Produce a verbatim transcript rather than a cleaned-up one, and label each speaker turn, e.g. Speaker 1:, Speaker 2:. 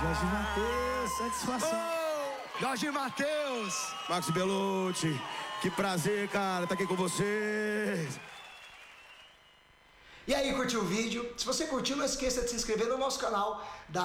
Speaker 1: Jorge Mateus, satisfação.
Speaker 2: Oh, Jorge Mateus.
Speaker 3: Max Bellucci, que prazer, cara, tá aqui com vocês.
Speaker 4: E aí, curtiu o vídeo? Se você curtiu, não esqueça de se inscrever no nosso canal da